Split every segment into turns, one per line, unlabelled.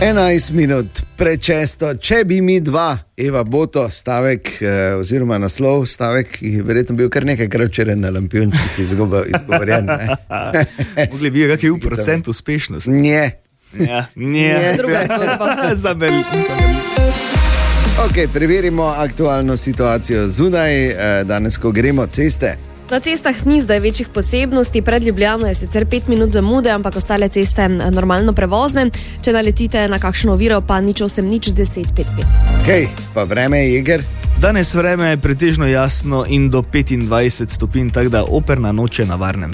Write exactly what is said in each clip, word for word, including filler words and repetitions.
enajst minut prečesto, če bi mi dva, Eva Boto, stavek eh, oziroma naslov, stavek, ki je verjetno bil kar nekajkrat včeraj na Lampiončih izgovorjen.
Mogli bi kakšen v procent uspešnosti.
Nje.
Ja, nje.
Druga zgodba.
Zabel, zabel.
Ok, preverimo aktualno situacijo zunaj, eh, danes, ko gremo ceste.
Na cestah ni zdaj večjih posebnosti, pred Ljubljano je sicer pet minut zamude, ampak ostale ceste normalno prevozne. Če naletite na kakšno oviro, pa nič osem, nič deset, pet, pet.
Ok, pa vreme je, Jeger?
Danes vreme je pretežno jasno in do petindvajset stopinj, tako da operna noč je na varnem.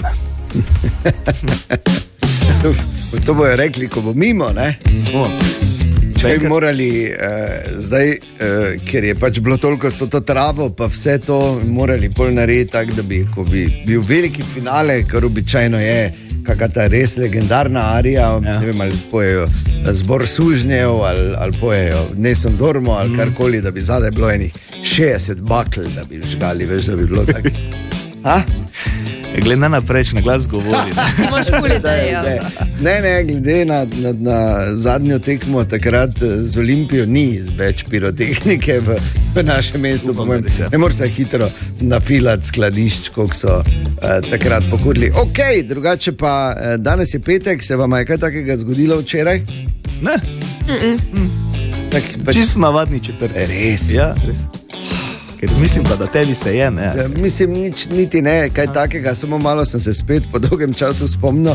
To bojo rekli, ko bo mimo, ne?
O.
Če bi morali uh, zdaj, uh, ker je pač bilo toliko s to travo, pa vse to morali pol narediti tako, da bi, ko bi bil veliki finale, kar običajno je, kakšna ta res legendarna arija, ja. Ne vem, ali pojejo Zbor sužnjev, ali, ali pojejo Nesem Dormo, ali mm. karkoli, da bi zadaj bilo enih šestdeset bakl, da bi žgali, veš, da bi bilo tako. Ha?
Glede na naprej, na glas govori.
Imaš ful idejo.
Ne, ne, glede na, na, na zadnjo tekmo takrat z Olimpijo ni več pirotehnike v, v našem mestu. Upam, ne moreš tako hitro nafilati skladišč, koliko so uh, takrat pokurili. Ok, drugače pa uh, danes je petek, se vam je kaj takega zgodilo včeraj?
Ne. Mm.
Tak, pač...
Čisto navadni četrtek.
Res?
Ja, res. Ker mislim pa, da tebi se je, ne?
Ja, mislim, nič, niti ne, kaj A. takega, samo malo sem se spet po dolgem času spomnil,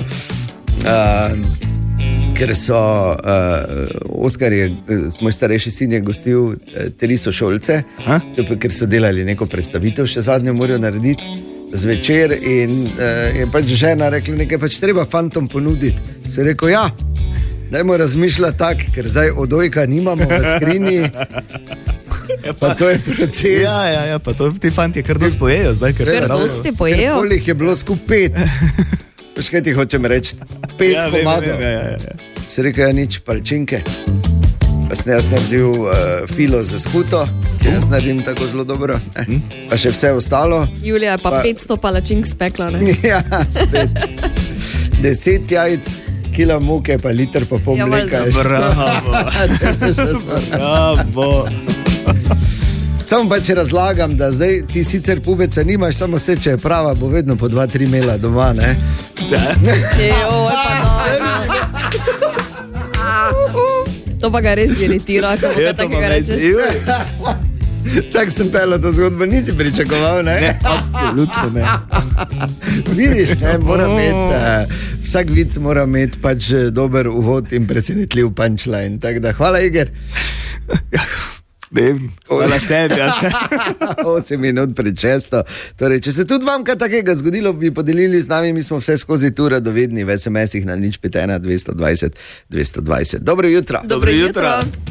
uh, ker so, uh, Oskar je, moj starejši sin je gostil uh, tri sošolce, so, ker so delali neko predstavitev, še zadnjo morajo narediti zvečer in uh, je pač žena rekla, nekaj pač treba fantom ponuditi. Se je rekel, ja, dajmo razmišljati tak, ker zdaj odojka nimamo v skrini. Ja, pa, pa to je proces.
Ja, ja, ja, pa to ti fanti kar dosti pojejo zdaj, ker
Ker dosti pojejo.
Ker koliko je bilo skup pet. Veš, kaj ti hočem reči? Pet ja, komadov.
Ja, ja, ja.
Se rekel, ja, nič, palčinke. Pa sem jaz naredil uh, filo za skuto, ki jaz naredim tako zelo dobro. Eh. Pa še vse ostalo.
Julija je pa, pa petsto palačink spekla, ne?
Ja, spet. Deset jajc, kila muke, pa liter pa pol
ja,
mleka.
Bravo. Bravo.
Samo pa če razlagam, da zdaj ti sicer pubeca nimaš, samo se, če je prava, bo vedno po dva, tri mela doma, ne?
Joj, pa no. To pa ga res iritira, ko ga takega rečeš.
Tak sem pelal to zgodbo, nisi pričakoval, ne?
Ne, absolutno ne.
Vidiš, ne, mora imeti, uh, vsak vic mora imeti pač dober uvod in presenetljiv punchline. Tako da, hvala, Iger.
Ne, hvala tebi.
osem minut prečesto. Torej, če se tudi vam kaj takega zgodilo, bi podelili z nami, mi smo vse skozi tu radovedni v es em esih na nič pet ena dvesto dvajset dvesto dvajset. Dobro jutro.
Dobro jutro.